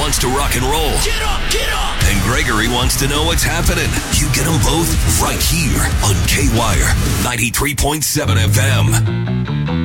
wants to rock and roll. Get up, get up! And Gregory wants to know what's happening. You get them both right here on K-Wire 93.7 FM.